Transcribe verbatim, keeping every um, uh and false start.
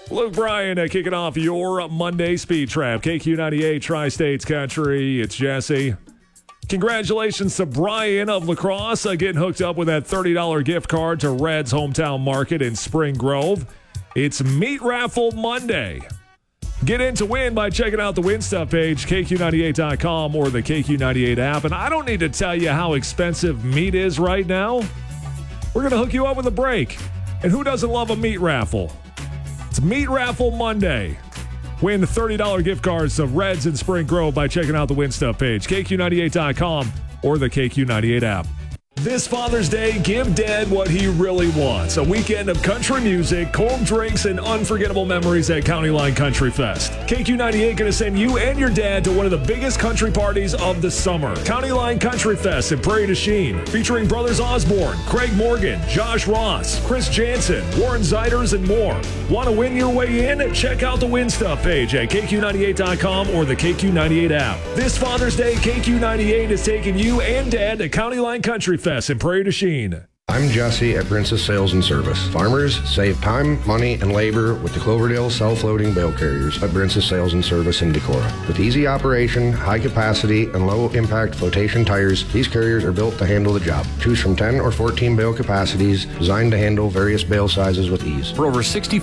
Luke Bryan uh, kicking off your Monday Speed Trap. K Q ninety-eight Tri-States Country. It's Jesse. Congratulations to Brian of La Crosse uh, getting hooked up with that thirty dollars gift card to Red's Hometown Market in Spring Grove. It's Meat Raffle Monday. Get in to win by checking out the Win Stuff page, K Q ninety-eight dot com or the K Q ninety-eight app. And I don't need to tell you how expensive meat is right now. We're going to hook you up with a break. And who doesn't love a meat raffle? It's Meat Raffle Monday. Win thirty dollars gift cards to Reds in Spring Grove by checking out the Win Stuff page, K Q ninety-eight dot com or the K Q ninety-eight app. This Father's Day, give Dad what he really wants. A weekend of country music, cold drinks, and unforgettable memories at County Line Country Fest. K Q ninety-eight going to send you and your dad to one of the biggest country parties of the summer. County Line Country Fest in Prairie du Chien, featuring Brothers Osborne, Craig Morgan, Josh Ross, Chris Jansen, Warren Zeiders, and more. Want to win your way in? Check out the Win Stuff page at K Q ninety-eight dot com or the K Q ninety-eight app. This Father's Day, K Q ninety-eight is taking you and Dad to County Line Country Fest in Prairie du Chien. I'm Jesse at Princess Sales and Service. Farmers save time, money, and labor with the Cloverdale self-loading bale carriers at Princess Sales and Service in Decorah. With easy operation, high capacity, and low-impact flotation tires, these carriers are built to handle the job. Choose from ten or fourteen bale capacities designed to handle various bale sizes with ease. For over sixty